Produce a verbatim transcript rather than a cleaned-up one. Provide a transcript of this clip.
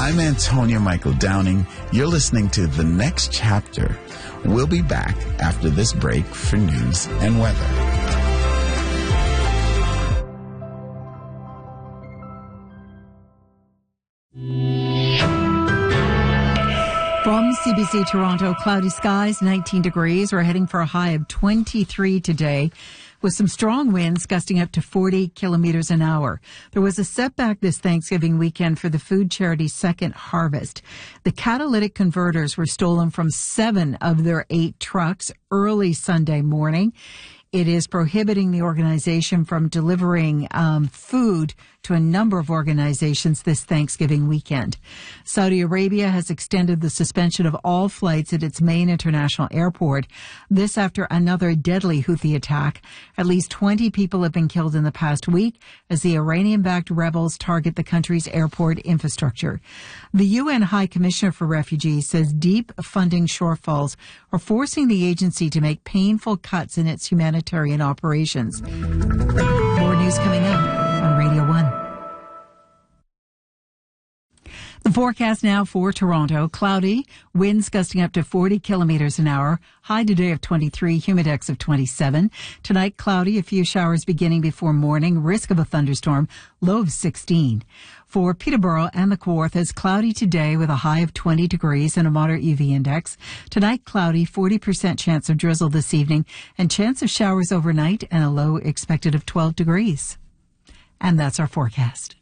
I'm Antonia Michael Downing. You're listening to The Next Chapter. We'll be back after this break for news and weather. From C B C Toronto, cloudy skies, nineteen degrees. We're heading for a high of twenty-three today, with some strong winds gusting up to forty kilometers an hour. There was a setback this Thanksgiving weekend for the food charity Second Harvest. The catalytic converters were stolen from seven of their eight trucks early Sunday morning. It is prohibiting the organization from delivering um, food to a number of organizations this Thanksgiving weekend. Saudi Arabia has extended the suspension of all flights at its main international airport. This after another deadly Houthi attack. At least twenty people have been killed in the past week as the Iranian-backed rebels target the country's airport infrastructure. The U N High Commissioner for Refugees says deep funding shortfalls are forcing the agency to make painful cuts in its humanitarian operations. More news coming up on Radio one. The forecast now for Toronto, cloudy, winds gusting up to forty kilometers an hour, high today of twenty-three, humidex of twenty-seven. Tonight, cloudy, a few showers beginning before morning, risk of a thunderstorm, low of sixteen. For Peterborough and the Kawarthas, cloudy today with a high of twenty degrees and a moderate U V index. Tonight, cloudy, forty percent chance of drizzle this evening and chance of showers overnight and a low expected of twelve degrees. And that's our forecast.